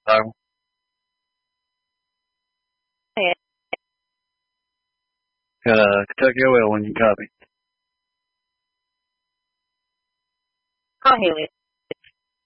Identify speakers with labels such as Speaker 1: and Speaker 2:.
Speaker 1: Bible.
Speaker 2: Hey,
Speaker 1: Kentucky OL when you copy.
Speaker 2: hi, Haley.